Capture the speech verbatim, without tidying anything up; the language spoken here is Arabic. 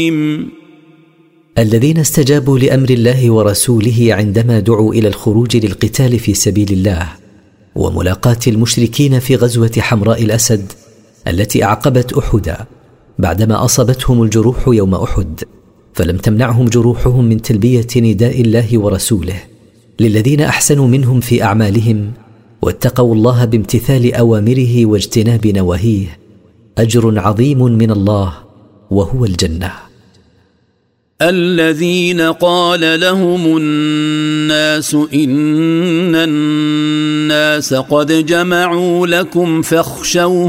الذين استجابوا لأمر الله ورسوله عندما دعوا إلى الخروج للقتال في سبيل الله وملاقاة المشركين في غزوة حمراء الأسد التي أعقبت أحدا بعدما أصابتهم الجروح يوم أحد، فلم تمنعهم جروحهم من تلبية نداء الله ورسوله للذين أحسنوا منهم في أعمالهم واتقوا الله بامتثال أوامره واجتناب نواهيه، أجر عظيم من الله وهو الجنة. الذين قال لهم الناس إن الناس قد جمعوا لكم فاخشوهم